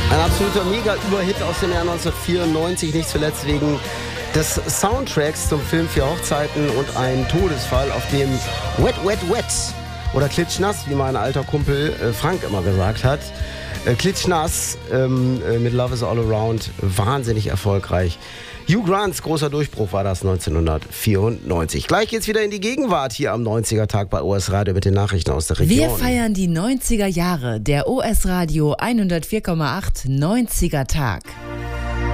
Ein absoluter Mega-Überhit aus dem Jahr 1994, nicht zuletzt wegen des Soundtracks zum Film Vier Hochzeiten und ein Todesfall, auf dem Wet, Wet, Wet oder Klitschnass, wie mein alter Kumpel Frank immer gesagt hat. Klitschnass mit Love is All Around, wahnsinnig erfolgreich. Hugh Grants großer Durchbruch war das 1994. Gleich geht's wieder in die Gegenwart hier am 90er-Tag bei OS Radio mit den Nachrichten aus der Region. Wir feiern die 90er Jahre, der OS Radio 104,8 90er-Tag.